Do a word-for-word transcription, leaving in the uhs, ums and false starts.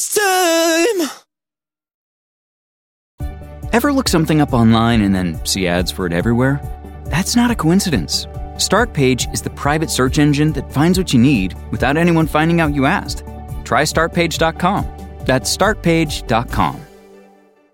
Time! Ever look something up online and then see ads for it everywhere? That's not a coincidence. Startpage is the private search engine that finds what you need without anyone finding out you asked. Try start page dot com. That's start page dot com.